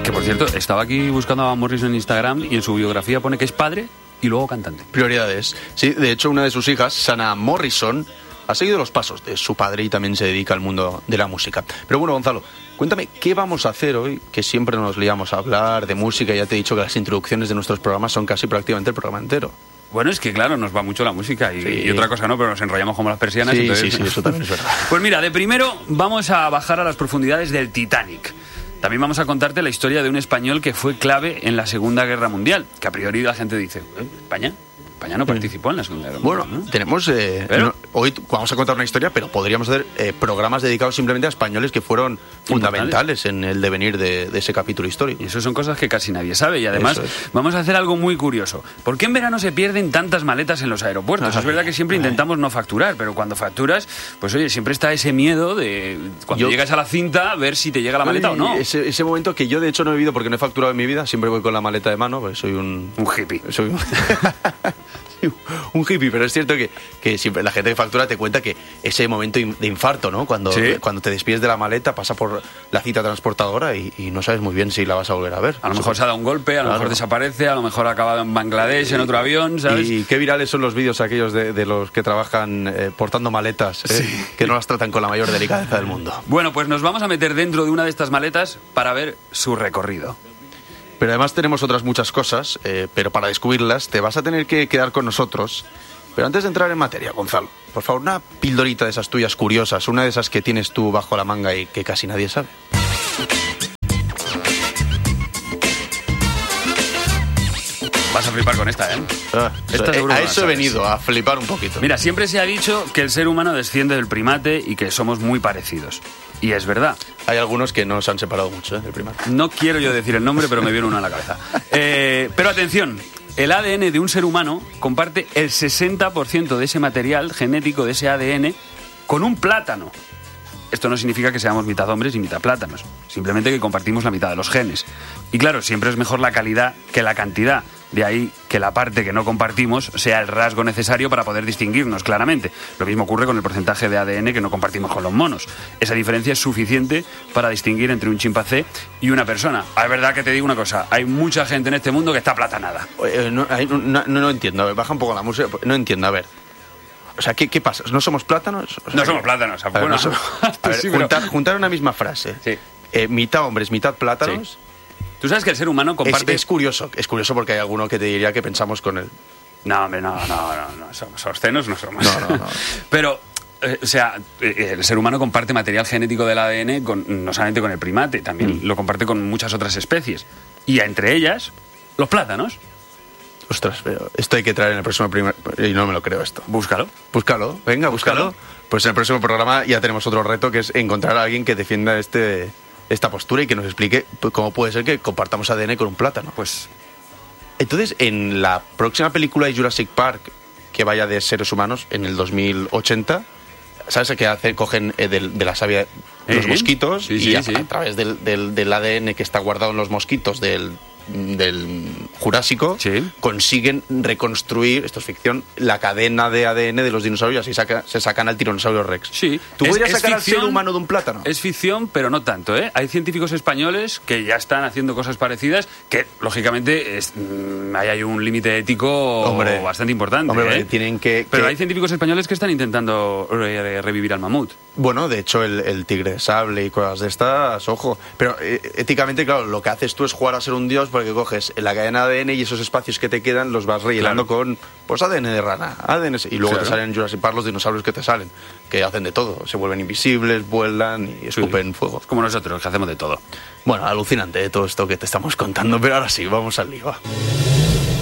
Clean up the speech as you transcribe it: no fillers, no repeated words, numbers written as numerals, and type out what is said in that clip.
Que por cierto, estaba aquí buscando a Van Morrison en Instagram y en su biografía pone que es padre y luego cantante. Prioridades. Sí, de hecho, una de sus hijas, Sana Morrison, ha seguido los pasos de su padre y también se dedica al mundo de la música. Pero bueno, Gonzalo, cuéntame, ¿qué vamos a hacer hoy? Que siempre nos liamos a hablar de música. Ya te he dicho que las introducciones de nuestros programas son casi prácticamente el programa entero. Bueno, es que claro, nos va mucho la música y otra cosa no, pero nos enrollamos como las persianas. Sí, entonces... sí, eso también es verdad. Pues mira, de primero vamos a bajar a las profundidades del Titanic. También vamos a contarte la historia de un español que fue clave en la Segunda Guerra Mundial, que a priori la gente dice, ¿España? España no participó en la Segunda Guerra Mundial. Bueno, tenemos... hoy vamos a contar una historia, pero podríamos hacer programas dedicados simplemente a españoles que fueron fundamentales en el devenir de ese capítulo histórico. Y eso son cosas que casi nadie sabe. Y además vamos a hacer algo muy curioso. ¿Por qué en verano se pierden tantas maletas en los aeropuertos? Es verdad que siempre intentamos no facturar, pero cuando facturas, pues oye, siempre está ese miedo de cuando llegas a la cinta, ver si te llega la maleta o no. Ese momento que yo de hecho no he vivido porque no he facturado en mi vida, siempre voy con la maleta de mano, porque soy un hippie. Soy un hippie, pero es cierto que siempre la gente que factura te cuenta que ese momento de infarto, ¿no? Cuando te despides de la maleta, pasa por la cita transportadora y no sabes muy bien si la vas a volver a ver. A lo mejor se ha dado un golpe, a lo mejor desaparece, a lo mejor ha acabado en Bangladesh, en otro avión, ¿sabes? Y qué virales son los vídeos aquellos de los que trabajan portando maletas, que no las tratan con la mayor delicadeza del mundo. Bueno, pues nos vamos a meter dentro de una de estas maletas para ver su recorrido. Pero además tenemos otras muchas cosas, pero para descubrirlas te vas a tener que quedar con nosotros. Pero antes de entrar en materia, Gonzalo, por favor, una pildorita de esas tuyas curiosas, una de esas que tienes tú bajo la manga y que casi nadie sabe. Vas a flipar con esta, ¿eh? A eso he venido, a flipar un poquito. Mira, siempre se ha dicho que el ser humano desciende del primate y que somos muy parecidos. Y es verdad. Hay algunos que no se han separado mucho del primate. No quiero yo decir el nombre, pero me viene uno a la cabeza. Pero atención, el ADN de un ser humano comparte el 60% de ese material genético, de ese ADN, con un plátano. Esto no significa que seamos mitad hombres y mitad plátanos, simplemente que compartimos la mitad de los genes. Y claro, siempre es mejor la calidad que la cantidad. De ahí que la parte que no compartimos sea el rasgo necesario para poder distinguirnos claramente. Lo mismo ocurre con el porcentaje de ADN que no compartimos con los monos. Esa diferencia es suficiente para distinguir entre un chimpancé y una persona. Es verdad que te digo una cosa, hay mucha gente en este mundo que está platanada. No entiendo, a ver, baja un poco la música, no entiendo, a ver. O sea, ¿qué pasa? ¿No somos plátanos? O sea, no somos plátanos. A ver, sí, juntar una misma frase. Sí. Mitad hombres, mitad plátanos. Sí. Tú sabes que el ser humano comparte... Es curioso porque hay alguno que te diría que pensamos con él. No, hombre, no. Somos obscenos, no somos. No. Pero, el ser humano comparte material genético del ADN no solamente con el primate, también lo comparte con muchas otras especies. Y entre ellas, los plátanos. Ostras, pero esto hay que traer en el próximo y no me lo creo esto. Búscalo. Venga, búscalo. Pues en el próximo programa ya tenemos otro reto, que es encontrar a alguien que defienda esta postura y que nos explique cómo puede ser que compartamos ADN con un plátano. Pues entonces, en la próxima película de Jurassic Park, que vaya de seres humanos, en el 2080, ¿sabes qué hacen? Cogen de la savia los mosquitos y a través del ADN que está guardado en los mosquitos del Jurásico, consiguen reconstruir, esto es ficción, la cadena de ADN de los dinosaurios y se sacan al tiranosaurio Rex. Sí. ¿Tú podrías sacar al ser humano de un plátano? Es ficción, pero no tanto, ¿eh? Hay científicos españoles que ya están haciendo cosas parecidas, que lógicamente ahí hay un límite ético bastante importante. Pero hay científicos españoles que están intentando revivir al mamut. Bueno, de hecho el tigre de sable y cosas de estas, ojo. Pero éticamente, claro, lo que haces tú es jugar a ser un dios, porque coges la cadena de ADN y esos espacios que te quedan los vas rellenando con ADN de rana, y luego te salen en Jurassic Park los dinosaurios que te salen, que hacen de todo, se vuelven invisibles, vuelan y escupen fuego. Es como nosotros, que hacemos de todo. Bueno, alucinante todo esto que te estamos contando, pero ahora sí, vamos al lío.